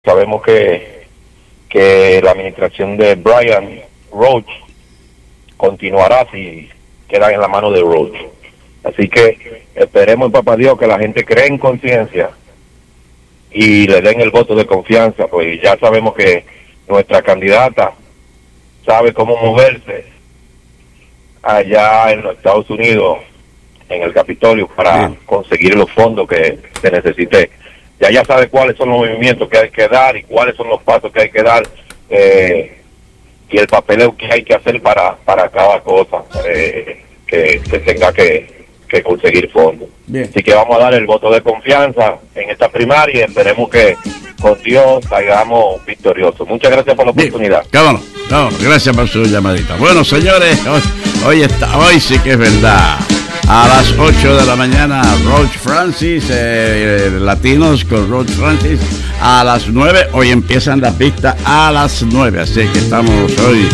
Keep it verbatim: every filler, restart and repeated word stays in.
Sabemos que, que la administración de Brian Roach continuará si queda en la mano de Roach. Así que esperemos, papá Dios, que la gente cree en conciencia y le den el voto de confianza, pues ya sabemos que nuestra candidata sabe cómo moverse allá en los Estados Unidos, en el Capitolio, para sí. conseguir los fondos que se necesite. Ya ya sabe cuáles son los movimientos que hay que dar y cuáles son los pasos que hay que dar eh, y el papeleo que hay que hacer para, para cada cosa eh, que se tenga que, que conseguir fondos. Bien. Así que vamos a dar el voto de confianza en esta primaria y esperemos que con Dios salgamos victoriosos. Muchas gracias por la Bien. oportunidad. Cámonos, cámonos. Gracias por su llamadita. Bueno, señores, hoy, hoy, está, hoy sí que es verdad. A las ocho de la mañana, Roach Francis, eh, eh, Latinos con Roach Francis. A las nueve, hoy empiezan las pistas a las nueve, así que estamos hoy